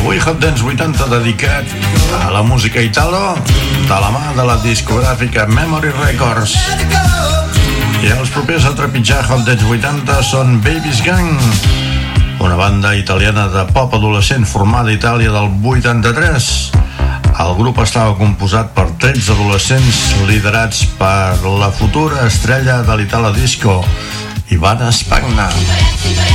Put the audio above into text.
Avui Hot Dance 80 dedicat a la música italo de la mà de la discogràfica Memory Records. I els propers a trepitjar Hot Dance 80 són Baby's Gang, una banda italiana de pop adolescent formada a Itàlia del 83. El grup estava composat per 13 adolescents liderats per la futura estrella de l'Italo Disco, Ivana Spagna.